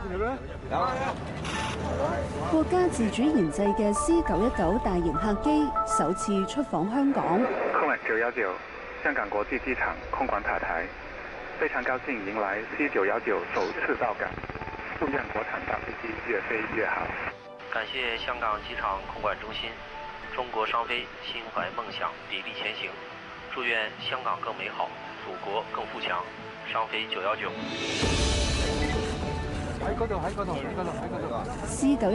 國家自主研製嘅 C919大型客機首次出訪香港。 空運919香港國際機場空管塔台，非常高興迎來 C919首次到港，祝願國產大飛機越飛越好。 感謝香港機場空管中心，中國商飛心懷夢想，砥礪前行。祝願香港更美好，祖國更富強。商飛919。 C919